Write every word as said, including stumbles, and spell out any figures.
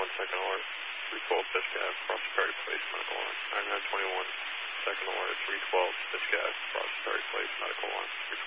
twenty-one, second alert, three twelve, pitch gas, cross Perry Place, medical line. ninety-nine twenty-one, second alert, three twelve, pitch gas, cross Perry Place, medical line.